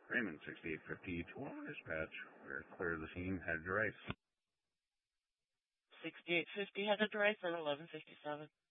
Raymond, 6850 to our dispatch. We're clear of the scene, headed to Rice. 6850 headed to Rice at 1157.